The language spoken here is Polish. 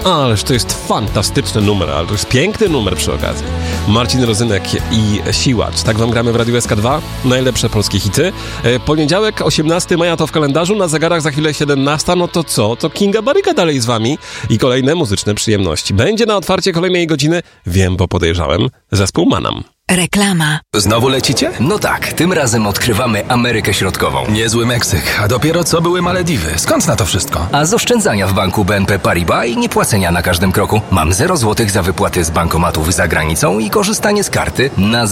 Ależ to jest fantastyczny numer, ale to jest piękny numer przy okazji. Marcin Rozynek i Siłacz. Tak wam gramy w Radiu SK2. Najlepsze polskie hity. Poniedziałek, 18 maja to w kalendarzu, na zegarach za chwilę 17. No to co? To Kinga Baryka dalej z wami i kolejne muzyczne przyjemności. Będzie na otwarcie kolejnej godziny, wiem, bo podejrzałem, zespół Manam. Reklama. Znowu lecicie? No tak, tym razem odkrywamy Amerykę Środkową. Niezły Meksyk, a dopiero co były Malediwy. Skąd na to wszystko? A z oszczędzania w banku BNP Paribas i niepłacenia na każdym kroku. Mam 0 złotych za wypłaty z bankomatów za granicą i korzystanie z karty na